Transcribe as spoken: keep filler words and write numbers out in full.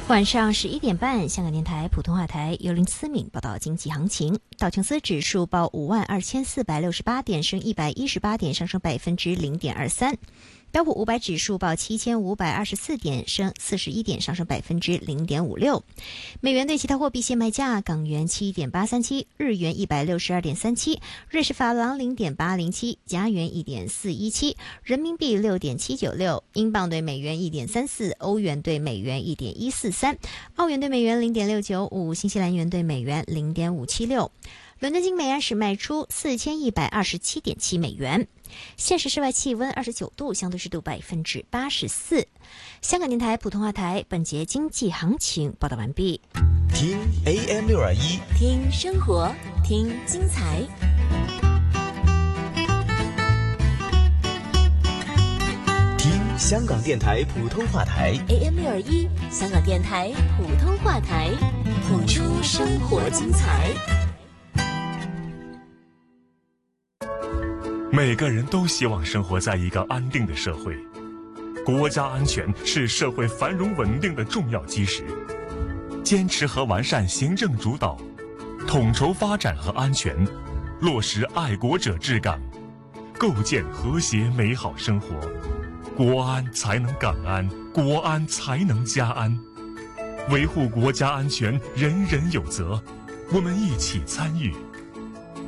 晚上十一点半，香港电台普通话台由林思敏报道经济行情。道琼斯指数报五万二千四百六十八点，升一百一十八点，上升百分之零点二三。标普五百指数报七千五百二十四点，升四十一点，上升百分之零点五六。美元对其他货币现卖价：港元七点八三七，日元一百六十二点三七，瑞士法郎零点八零七，加元一点四一七，人民币六点七九六，英镑对美元一点三四，欧元对美元一点一四三，澳元对美元零点六九五，新西兰元对美元零点五七六。伦敦金每安士卖出四千一百二十七点七美元。现时室外气温二十九度，相对湿度百分之八十四。香港电台普通话台本节经济行情报道完毕。 听 A M 六二一， 听生活，听精彩。 听香港电台普通话台 A M 六二一，香港电台普通话台，谱出生活精彩。 每个人都希望生活在一个安定的社会，国家安全是社会繁荣稳定的重要基石。坚持和完善行政主导，统筹发展和安全，落实爱国者治港，构建和谐美好生活。国安才能港安，国安才能家安。维护国家安全，人人有责，我们一起参与。